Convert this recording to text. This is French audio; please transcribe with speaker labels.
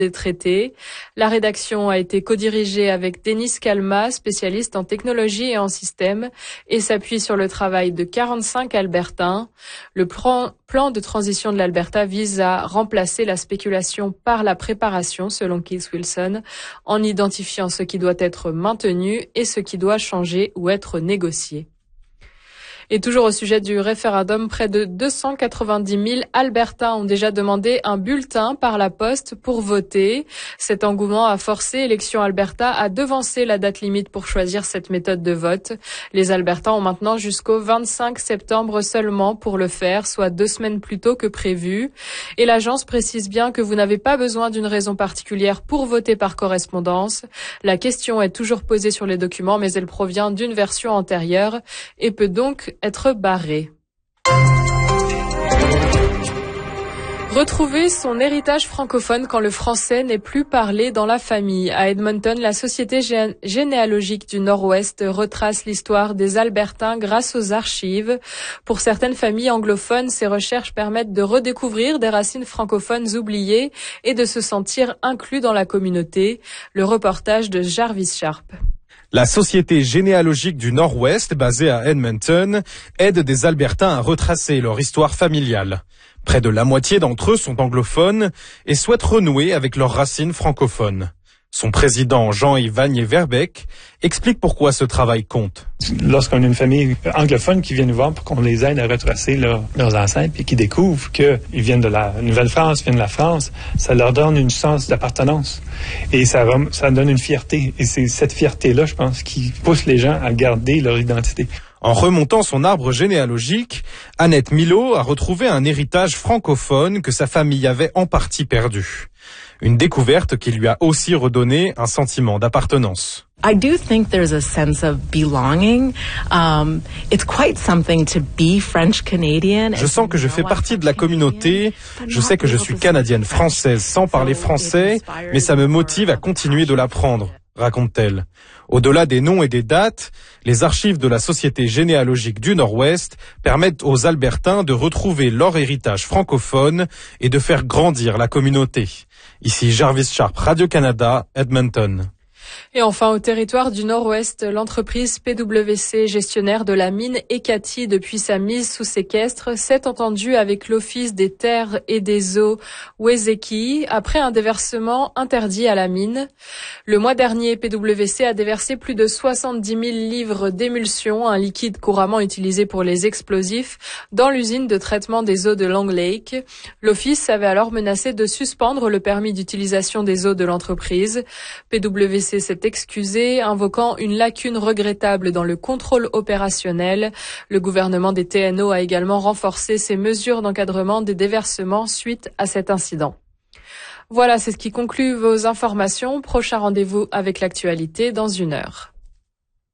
Speaker 1: des traités. La rédaction a été codirigée avec Denis Calma, spécialiste en technologie et en système, et s'appuie sur le travail de 45 Albertains. Le plan de transition de l'Alberta vise à remplacer la spéculation par la préparation, selon Keith Wilson, en identifiant ce qui doit être maintenu et ce qui doit changer ou être négocié. Et toujours au sujet du référendum, près de 290 000 Albertains ont déjà demandé un bulletin par la poste pour voter. Cet engouement a forcé Élections Alberta à devancer la date limite pour choisir cette méthode de vote. Les Albertains ont maintenant jusqu'au 25 septembre seulement pour le faire, soit 2 semaines plus tôt que prévu. Et l'agence précise bien que vous n'avez pas besoin d'une raison particulière pour voter par correspondance. La question est toujours posée sur les documents, mais elle provient d'une version antérieure et peut donc être barré. Retrouver son héritage francophone quand le français n'est plus parlé dans la famille. À Edmonton, la Société généalogique du Nord-Ouest retrace l'histoire des Albertains grâce aux archives. Pour certaines familles anglophones, ces recherches permettent de redécouvrir des racines francophones oubliées et de se sentir inclus dans la communauté. Le reportage de Jarvis Sharp.
Speaker 2: La Société généalogique du Nord-Ouest, basée à Edmonton, aide des Albertains à retracer leur histoire familiale. Près de la moitié d'entre eux sont anglophones et souhaitent renouer avec leurs racines francophones. Son président, Jean-Yves Vanier-Verbeek, explique pourquoi ce travail compte.
Speaker 3: Lorsqu'on a une famille anglophone qui vient nous voir pour qu'on les aide à retracer leurs ancêtres et qui découvrent qu'ils viennent de la Nouvelle-France, viennent de la France, ça leur donne une sens d'appartenance. Et ça donne une fierté. Et c'est cette fierté-là, je pense, qui pousse les gens à garder leur identité.
Speaker 2: En remontant son arbre généalogique, Annette Milot a retrouvé un héritage francophone que sa famille avait en partie perdu. Une découverte qui lui a aussi redonné un sentiment d'appartenance.
Speaker 4: I do think there's a sense of belonging. It's quite something to be French Canadian.
Speaker 2: Je sens que je fais partie de la communauté. Je sais que je suis canadienne française sans parler français, mais ça me motive à continuer de l'apprendre, raconte-t-elle. Au-delà des noms et des dates, les archives de la Société généalogique du Nord-Ouest permettent aux Albertains de retrouver leur héritage francophone et de faire grandir la communauté. Ici Jarvis Sharp, Radio-Canada, Edmonton.
Speaker 1: Et enfin, au territoire du Nord-Ouest, l'entreprise PwC, gestionnaire de la mine Ekati depuis sa mise sous séquestre, s'est entendue avec l'Office des terres et des eaux Wezeki après un déversement interdit à la mine. Le mois dernier, PwC a déversé plus de 70 000 livres d'émulsion, un liquide couramment utilisé pour les explosifs, dans l'usine de traitement des eaux de Long Lake. L'Office avait alors menacé de suspendre le permis d'utilisation des eaux de l'entreprise. PwC s'est excusé, invoquant une lacune regrettable dans le contrôle opérationnel. Le gouvernement des TNO a également renforcé ses mesures d'encadrement des déversements suite à cet incident. Voilà, c'est ce qui conclut vos informations. Prochain rendez-vous avec l'actualité dans 1 heure.